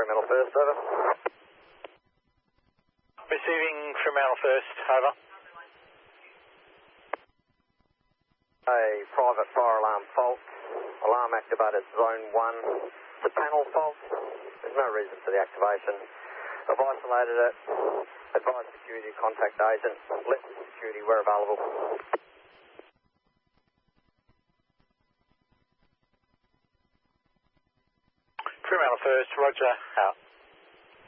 Fremantle First, over. Receiving Fremantle First, over. A private fire alarm fault. Alarm activated zone 1. The panel fault. There's no reason for the activation. I've isolated it. Advise security to contact agent. Let security where available. Fremantle First, roger, out.